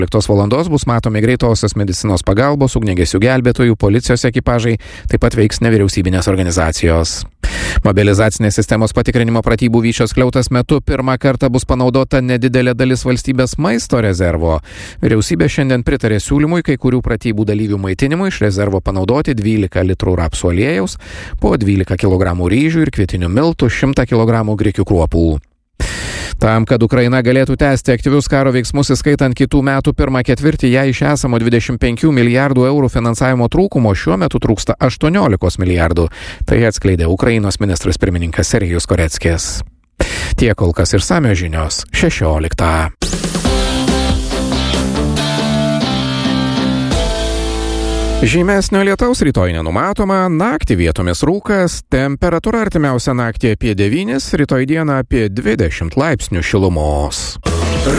valandos bus matomi greitosios medicinos pagalbos, ugniagesių gelbėtojų, policijos ekipažai, taip pat veiks nevyriausybinės organizacijos. Mobilizacinės sistemos patikrinimo pratybų Vyšio skliautas metu pirmą kartą bus panaudota nedidelė dalis valstybės maisto rezervo. Vyriausybė šiandien pritarė siūlymui kai kurių pratybų dalyvių maitinimui iš rezervo panaudoti 12 litrų rapsų aliejaus, po 12 kg ryžių ir kvietinių miltų, 100 kg grikių kruopų. Tam, kad Ukraina galėtų tęsti aktyvius karo veiksmus, įskaitant kitų metų pirmą ketvirtį, jai iš esamo 25 milijardų eurų finansavimo trūkumo šiuo metu trūksta 18 milijardų. Tai atskleidė Ukrainos ministras pirmininkas Serhijus Koreckis. Tiek kol kas išsamios žinios 16. Žymesnio lietaus rytoj nenumatoma, naktį vietomis rūkas, temperatūra artimiausią naktį apie 9, rytoj dieną apie 20 laipsnių šilumos.